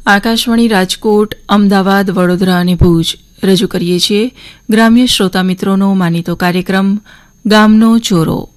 આકાશવાણી રાજકોટ, અમદાવાદ, વડોદરા અને ભુજ રજૂ કરીએ છીએ ગ્રામ્ય શ્રોતા મિત્રોનો માનીતો કાર્યક્રમ ગામનો ચોરો.